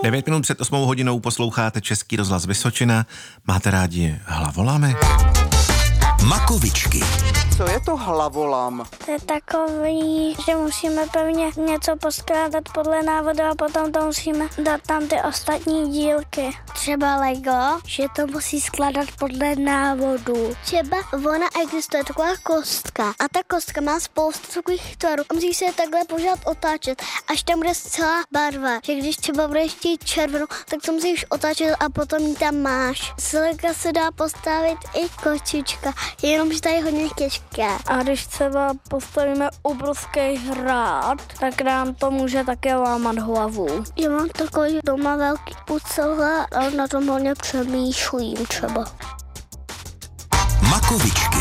9 minut před 8 hodinou posloucháte Český rozhlas Vysočina. Máte rádi hlavolamy? Makovičky. Co je to hlavolam? To je takový, že musíme pevně něco poskládat podle návodu a potom to musíme dát tam ty ostatní dílky. Třeba Lego, že to musí skládat podle návodu. Třeba ona existuje taková kostka a ta kostka má spoustu takových tvarů. Musí se takhle pořád otáčet, až tam bude celá barva. Že když třeba budeš chtít červenou, tak to musíš otáčet a potom ji tam máš. Z Lega se dá postavit i kočička, jenomže to je hodně těžké. A když třeba postavíme obrovský hrad, tak nám to může také lámat hlavu. Já mám takový doma velký pucle a na tom hodně přemýšlím třeba. Makovičky.